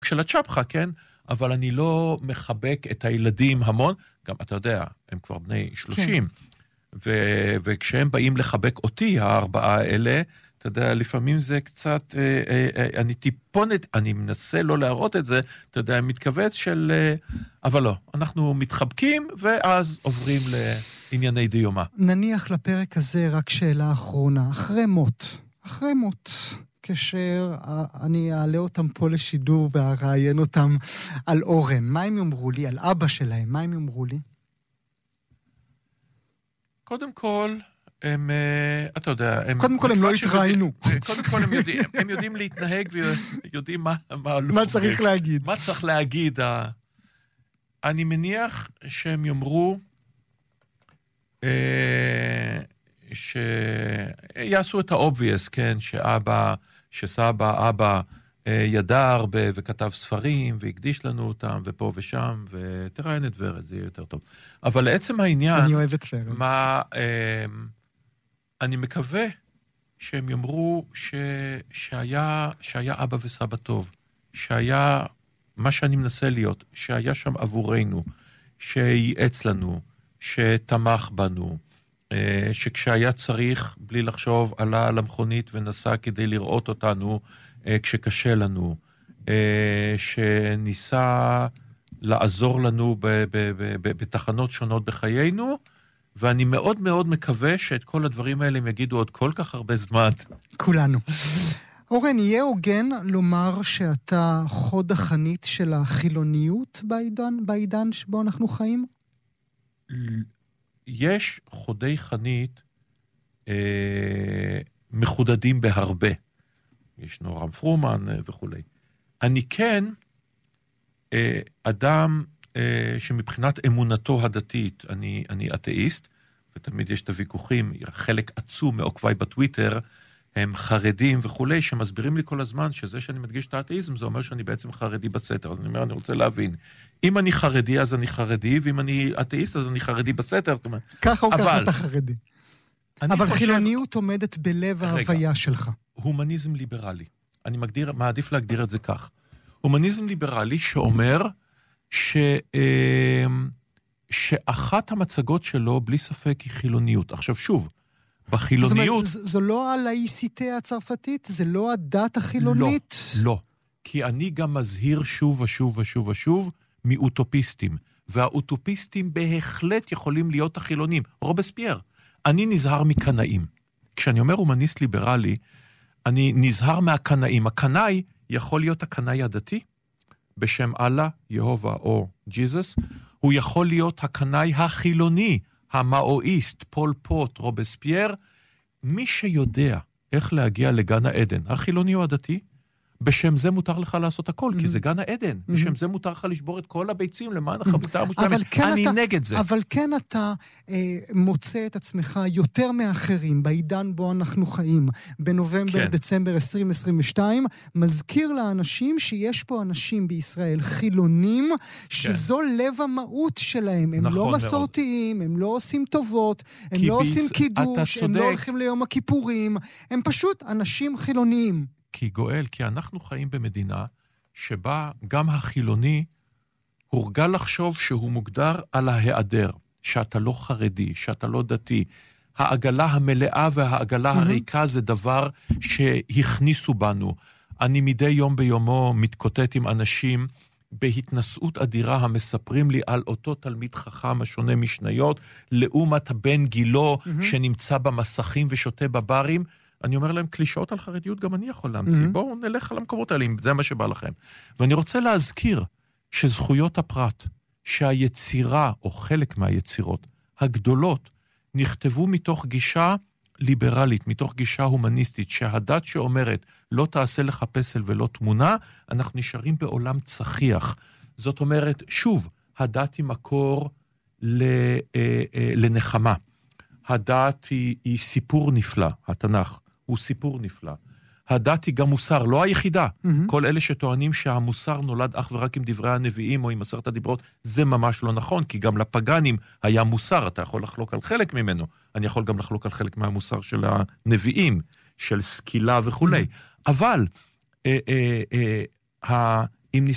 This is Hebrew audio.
של הצ'פחה, כן? אבל אני לא מחבק את הילדים המון, גם אתה יודע, הם כבר בני 30, וכשהם באים לחבק אותי, הארבעה האלה, אתה יודע, לפעמים זה קצת, אני טיפונת, אני מנסה לא להראות את זה, אתה יודע, מתכווץ של, אבל לא, אנחנו מתחבקים, ואז עוברים לענייני דיומה. נניח לפרק הזה רק שאלה אחרונה, אחרי מות, כאשר אני אעלה אותם פה לשידור ואראיין אותם על אורן, מה הם יאמרו לי, על אבא שלהם, מה הם יאמרו לי? קודם כל, הם, אתה יודע, קודם כל הם לא התראינו. קודם כל הם יודעים להתנהג ויודעים מה צריך להגיד. מה צריך להגיד. אני מניח שהם יאמרו שיעשו את האובייס, כן, שסבא, אבא ידע הרבה וכתב ספרים והקדיש לנו אותם ופה ושם, ותראיין את ורד, זה יהיה יותר טוב. אבל לעצם העניין... אני אוהב את ורד. אני מקווה שהם יאמרו שהיה אבא וסבא טוב, שהיה מה שאני מנסה להיות, שהיה שם עבורנו, שייעץ לנו, שתמך בנו, שכשהיה צריך, בלי לחשוב, עלה על המכונית ונסע כדי לראות אותנו כשקשה לנו, שניסה לעזור לנו בתחנות שונות בחיינו, ואני מאוד מאוד מקווה שאת כל הדברים האלה הם יגידו עוד כל כך הרבה זמן. כולנו. אורן, יהיה הוגן לומר שאתה חוד החנית של החילוניות בעידן שבו אנחנו חיים? יש חודי חנית מחודדים בהרבה. יש נורם פרומן וכו'. אני כן אדם שמבחינת אמונתו הדתית, אני אתאיסט, ותמיד יש את הוויכוחים, חלק עצום מעוקביי בטוויטר, הם חרדים וכולי, שמסבירים לי כל הזמן שזה שאני מדגיש את האתאיזם, זה אומר שאני בעצם חרדי בסתר. אז אני אומר, אני רוצה להבין, אם אני חרדי, אז אני חרדי, ואם אני אתאיסט, אז אני חרדי בסתר. ככה או ככה אתה חרדי. אבל חילוניות עומדת בלב ההוויה שלך. הומניזם ליברלי. אני מעדיף להגדיר את זה כך. הומניזם ליברלי שאומר שאחת המצגות שלו, בלי ספק, היא חילוניות. עכשיו שוב, בחילוניות... זאת אומרת, זו לא הלאיסיטה הצרפתית? זה לא הדת החילונית? לא. כי אני גם מזהיר שוב ושוב ושוב ושוב מאוטופיסטים. והאוטופיסטים בהחלט יכולים להיות החילונים. רובספייר. אני נזהר מקנאים. כשאני אומר הומניסט ליברלי, אני נזהר מהקנאים. הקנאי יכול להיות הקנאי הדתי, בשם אללה, יהובה או ג'יזוס. הוא יכול להיות הקנאי החילוני, המאואיסט, פול פוט, רובספייר. מי שיודע איך להגיע לגן העדן, החילוני או הדתי, בשם זה מותר לך לעשות הכל, כי זה גן העדן. בשם זה מותר לך לשבור את כל הביצים למען החביתה המושלמת. אני נגד זה. אבל כן אתה מוצא את עצמך יותר מאחרים, בעידן בו אנחנו חיים, בנובמבר, דצמבר 2022, מזכיר לאנשים שיש פה אנשים בישראל חילונים, שזו לב המהות שלהם. הם לא מסורתיים, הם לא עושים טובות, הם לא עושים קידוש, הם לא הולכים ליום הכיפורים, הם פשוט אנשים חילוניים. כי גואל, כי אנחנו חיים במדינה שבה גם החילוני הורגל לחשוב שהוא מוגדר על ההיעדר, שאתה לא חרדי, שאתה לא דתי. העגלה המלאה והעגלה הריקה זה דבר שהכניסו בנו. אני מדי יום ביומו מתקוטט עם אנשים בהתנסות אדירה המספרים לי על אותו תלמיד חכם השונה משניות, לעומת הבן גילו שנמצא במסכים ושותה בברים. אני אומר להם, קלישאות על חרדיות גם אני יכול להמציא. בואו נלך על המקומות האלה, אם זה מה שבא לכם. ואני רוצה להזכיר שזכויות הפרט, שהיצירה, או חלק מהיצירות, הגדולות, נכתבו מתוך גישה ליברלית, מתוך גישה הומניסטית, שהדת שאומרת, לא תעשה לך פסל ולא תמונה, אנחנו נשארים בעולם צחיח. זאת אומרת, שוב, הדת היא מקור לנחמה. הדת היא סיפור נפלא, התנ"ך הוא סיפור נפלא. הדת היא גם מוסר, לא היחידה. כל אלה שטוענים שהמוסר נולד אך ורק עם דברי הנביאים או עם 10 הדיברות, זה ממש לא נכון, כי גם לפגנים היה מוסר, אתה יכול לחלוק על חלק ממנו. אני יכול גם לחלוק על חלק מהמוסר של הנביאים, של סקילה וכו'. אבל